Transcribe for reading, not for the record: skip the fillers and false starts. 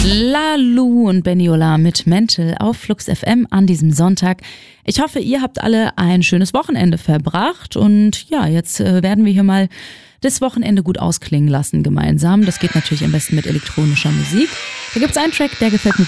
Lalu und Beniola mit Mental auf Flux FM an diesem Sonntag. Ich hoffe, ihr habt alle ein schönes Wochenende verbracht und ja, jetzt werden wir hier mal das Wochenende gut ausklingen lassen gemeinsam. Das geht natürlich am besten mit elektronischer Musik. Da gibt's einen Track, der gefällt mir